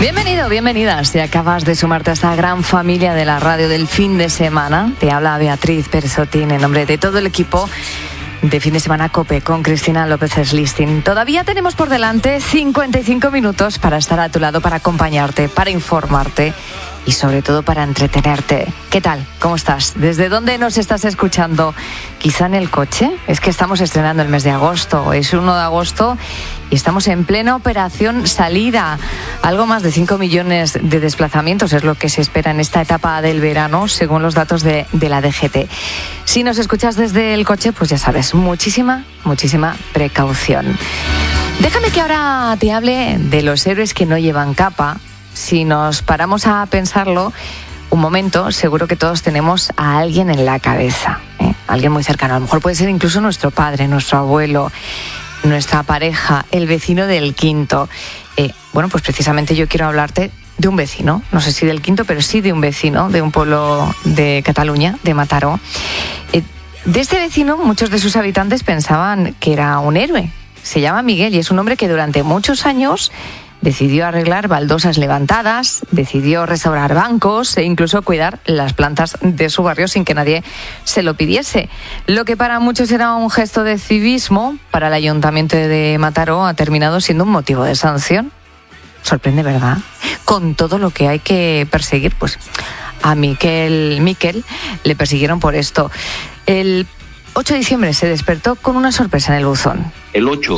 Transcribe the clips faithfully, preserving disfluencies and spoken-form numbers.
Bienvenido, bienvenida. Si acabas de sumarte a esta gran familia de la radio del fin de semana, te habla Beatriz Persotín en nombre de todo el equipo de Fin de Semana COPE con Cristina López Slistin. Todavía tenemos por delante cincuenta y cinco minutos para estar a tu lado, para acompañarte, para informarte y sobre todo para entretenerte. ¿Qué tal? ¿Cómo estás? ¿Desde dónde nos estás escuchando? ¿Quizá en el coche? Es que estamos estrenando el mes de agosto. Es uno de agosto y estamos en plena operación salida. Algo más de cinco millones de desplazamientos es lo que se espera en esta etapa del verano, según los datos de, de la D G T. Si nos escuchas desde el coche, pues ya sabes, muchísima, muchísima precaución. Déjame que ahora te hable de los héroes que no llevan capa. Si nos paramos a pensarlo un momento, seguro que todos tenemos a alguien en la cabeza, ¿eh? Alguien muy cercano. A lo mejor puede ser incluso nuestro padre, nuestro abuelo, nuestra pareja, el vecino del quinto. Eh, bueno, pues precisamente yo quiero hablarte de un vecino, no sé si del quinto, pero sí de un vecino de un pueblo de Cataluña, de Mataró. Eh, de este vecino, muchos de sus habitantes pensaban que era un héroe. Se llama Miguel y es un hombre que durante muchos años decidió arreglar baldosas levantadas, decidió restaurar bancos e incluso cuidar las plantas de su barrio sin que nadie se lo pidiese. Lo que para muchos era un gesto de civismo, para el Ayuntamiento de Mataró ha terminado siendo un motivo de sanción. Sorprende, ¿verdad? Con todo lo que hay que perseguir, pues a Miquel, Miquel le persiguieron por esto. El ocho de diciembre se despertó con una sorpresa en el buzón. El ocho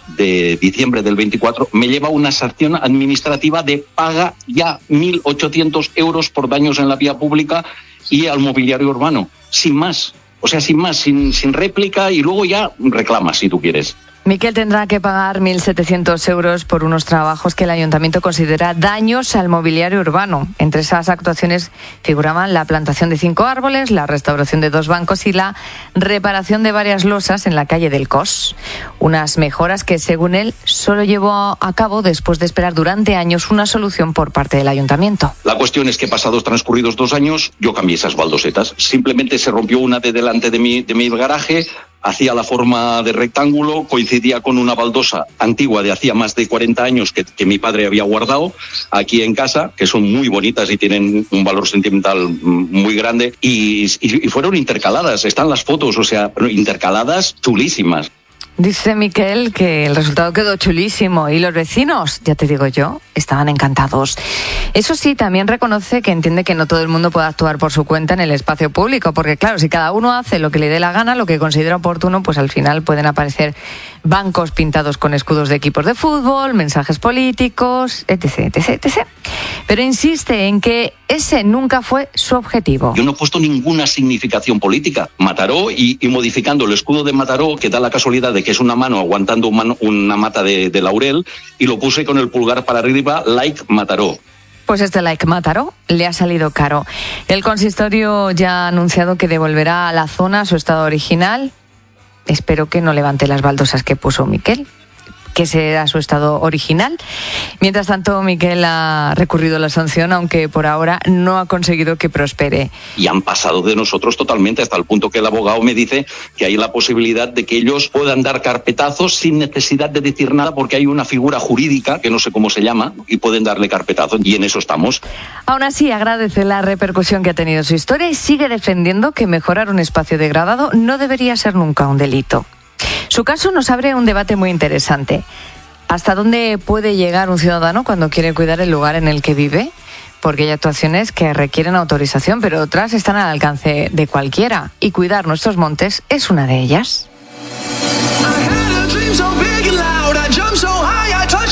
de diciembre del veinticuatro me lleva una sanción administrativa de paga ya mil ochocientos euros por daños en la vía pública y al mobiliario urbano, sin más, o sea, sin más, sin, sin réplica, y luego ya reclamas si tú quieres. Miquel tendrá que pagar mil setecientos euros por unos trabajos que el ayuntamiento considera daños al mobiliario urbano. Entre esas actuaciones figuraban la plantación de cinco árboles, la restauración de dos bancos y la reparación de varias losas en la calle del Cos. Unas mejoras que, según él, solo llevó a cabo después de esperar durante años una solución por parte del ayuntamiento. La cuestión es que pasados transcurridos dos años, yo cambié esas baldosetas. Simplemente se rompió una de delante de mi, de mi garaje, hacía la forma de rectángulo, coincidía con una baldosa antigua de hacía más de cuarenta años que, que mi padre había guardado aquí en casa, que son muy bonitas y tienen un valor sentimental muy grande, y, y, y fueron intercaladas, están las fotos, o sea, intercaladas chulísimas. Dice Miquel que el resultado quedó chulísimo y los vecinos, ya te digo yo, estaban encantados. Eso sí, también reconoce que entiende que no todo el mundo puede actuar por su cuenta en el espacio público, porque claro, si cada uno hace lo que le dé la gana, lo que considera oportuno, pues al final pueden aparecer bancos pintados con escudos de equipos de fútbol, mensajes políticos, etc, etc, etcétera. Pero insiste en que ese nunca fue su objetivo. Yo no he puesto ninguna significación política. Mataró y, y modificando el escudo de Mataró, que da la casualidad de que es una mano aguantando un mano, una mata de, de laurel, y lo puse con el pulgar para arriba, like Mataró. Pues este like Mataró le ha salido caro. El consistorio ya ha anunciado que devolverá a la zona a su estado original. Espero que no levante las baldosas que puso Miquel, que será su estado original. Mientras tanto, Miquel ha recurrido a la sanción, aunque por ahora no ha conseguido que prospere. Y han pasado de nosotros totalmente, hasta el punto que el abogado me dice que hay la posibilidad de que ellos puedan dar carpetazos sin necesidad de decir nada, porque hay una figura jurídica, que no sé cómo se llama, y pueden darle carpetazos, y en eso estamos. Aún así, agradece la repercusión que ha tenido su historia y sigue defendiendo que mejorar un espacio degradado no debería ser nunca un delito. Su caso nos abre un debate muy interesante. ¿Hasta dónde puede llegar un ciudadano cuando quiere cuidar el lugar en el que vive? Porque hay actuaciones que requieren autorización, pero otras están al alcance de cualquiera. Y cuidar nuestros montes es una de ellas. I had a dream so big and loud.